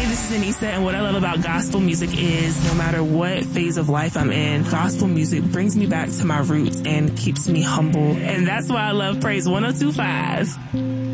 this is Anissa, and what I love about gospel music is no matter what phase of life I'm in, gospel music brings me back to my roots and keeps me humble. And that's why I love Praise 102.5.